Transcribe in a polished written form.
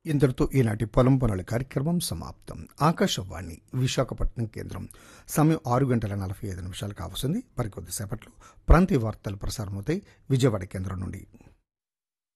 ఇంతటితో ఈనాటి పొలం పనుల కార్యక్రమం సమాప్తం. ఆకాశవాణి విశాఖపట్నం కేంద్రం. సమయం 6:45 కావస్తుంది. మరికొద్దిసేపట్లో ప్రాంతీయ వార్తలు ప్రసారమవుతాయి విజయవాడ కేంద్రం నుండి.